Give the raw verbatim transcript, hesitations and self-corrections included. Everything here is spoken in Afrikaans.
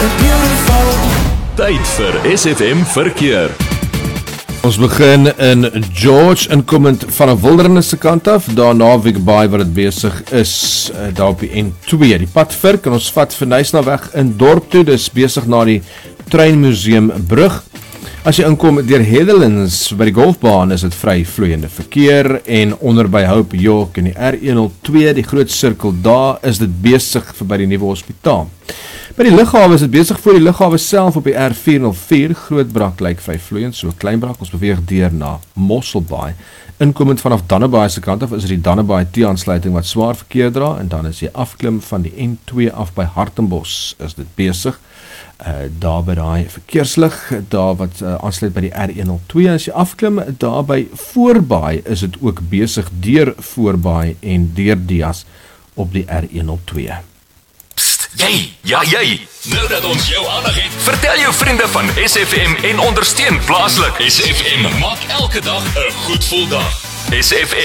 Tyd vir S F M verkeer. Ons begin in George, inkomend van 'n wildernis se kant af, daar Navic Bay waar dit besig is, uh, daar op die N twee. Die pad Virk en ons vat van Nysnaweg in dorp toe, dis besig na die Treinmuseum brug. As jy inkom deur Heatherlands by die golfbaan is dit vry vloeiende verkeer en onder by Hope York en die R honderdtwee, die groot sirkel daar, is dit besig verby die nuwe hospitaal. By die lughawe is dit besig voor die lughawe self op die R vierhonderdvier, Grootbrak lyk vry vloeiend, so Kleinbrak, ons beweeg deur na Mosselbaai. Inkomend vanaf Dannebaai se kant af is dit die Dannebaai T-aansluiting wat swaar verkeer dra, en dan is jy afklim van die N twee af by Hartenbos, is dit besig. Uh, daar by die verkeerslig, daar wat uh, aansluit by die R honderdtwee, as jy afklim, daar by Voorbaai is dit ook besig deur Voorbaai en deur Dias op die R honderdtwee. Jy, ja jy, nou dat ons jou aandag het, vertel jou vriende van S F M en ondersteun plaaslik. S F M maak elke dag 'n goed gevoel dag. S F M